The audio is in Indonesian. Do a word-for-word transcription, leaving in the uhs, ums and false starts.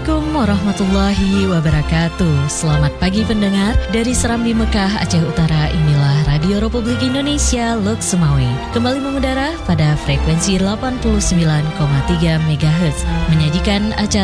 Assalamualaikum warahmatullahi wabarakatuh. Selamat pagi pendengar dari Serambi Mekah, Aceh Utara. Inilah Radio Republik Indonesia Lok Sumawi, kembali mengudara pada frekuensi delapan puluh sembilan koma tiga megahertz, menyajikan acara